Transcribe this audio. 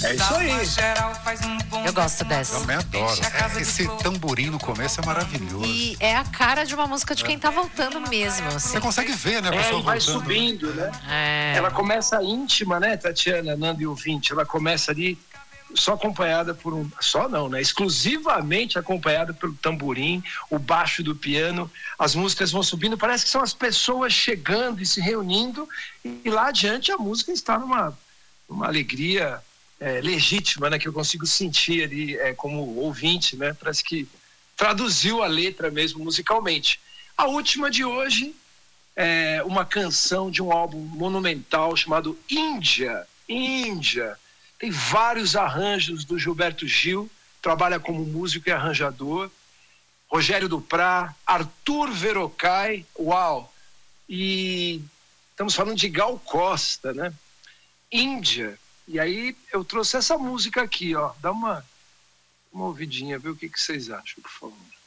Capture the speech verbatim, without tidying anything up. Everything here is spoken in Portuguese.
É isso aí. Eu gosto dessa. Eu também adoro. É, esse tamborim no começo é maravilhoso. E é a cara de uma música de quem tá voltando mesmo, assim. Você consegue ver, né, a É, pessoa e vai voltando. subindo, né? É. Ela começa íntima, né, Tatiana, Nando e ouvinte? Ela começa ali só acompanhada por um... Só não, né? Exclusivamente acompanhada pelo tamborim, o baixo do piano. As músicas vão subindo, parece que são as pessoas chegando e se reunindo. E lá adiante a música está numa, numa alegria é, legítima, né? Que eu consigo sentir ali é, como ouvinte, né? Parece que traduziu a letra mesmo musicalmente. A última de hoje é uma canção de um álbum monumental chamado Índia. Índia. Tem vários arranjos do Gilberto Gil, trabalha como músico e arranjador. Rogério Duprá, Arthur Verocai, uau! E estamos falando de Gal Costa, né? Índia. E aí eu trouxe essa música aqui, ó. Dá uma, uma ouvidinha, vê o que, que vocês acham, por favor.